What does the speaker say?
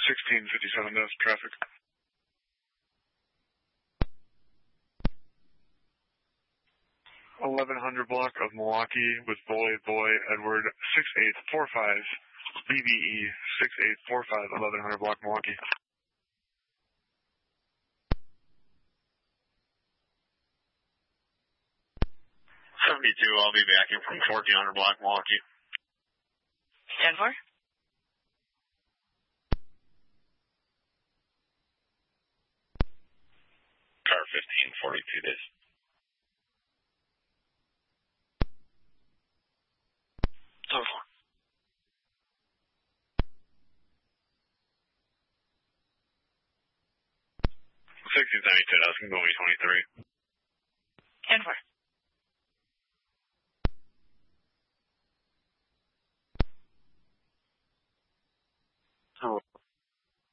1657 desk traffic. $1100 block of Milwaukee with Boy Edward 6845 BBE 6845 $1100 block Milwaukee. 72, I'll be backing from 1400 block Milwaukee. Stand for? Car 1542 days. Total. 1672, that's going to be 23. Stand for?